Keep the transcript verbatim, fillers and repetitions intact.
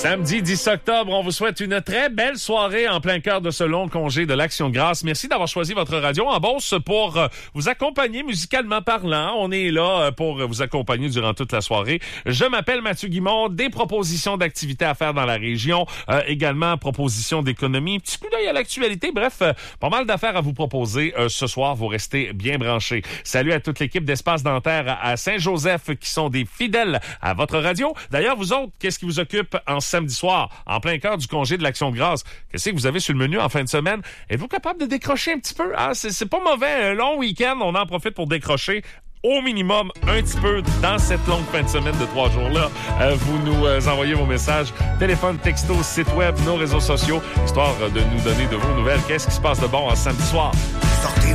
Samedi dix octobre, on vous souhaite une très belle soirée en plein cœur de ce long congé de l'Action de grâce. Merci d'avoir choisi votre radio en Beauce pour euh, vous accompagner musicalement parlant. On est là euh, pour vous accompagner durant toute la soirée. Je m'appelle Mathieu Guimond. Des propositions d'activités à faire dans la région. Euh, également, propositions d'économie. Petit coup d'œil à l'actualité. Bref, euh, pas mal d'affaires à vous proposer euh, ce soir. Vous restez bien branchés. Salut à toute l'équipe d'Espace Dentaire à Saint-Joseph qui sont des fidèles à votre radio. D'ailleurs, vous autres, qu'est-ce qui vous occupe en samedi soir, en plein cœur du congé de l'Action de grâce? Qu'est-ce que vous avez sur le menu en fin de semaine? Êtes-vous capable de décrocher un petit peu? Ah, c'est, c'est pas mauvais. Un long week-end, on en profite pour décrocher au minimum un petit peu dans cette longue fin de semaine de trois jours-là. Euh, vous nous euh, envoyez vos messages, téléphone, texto, site web, nos réseaux sociaux, histoire de nous donner de vos nouvelles. Qu'est-ce qui se passe de bon en samedi soir? Sortez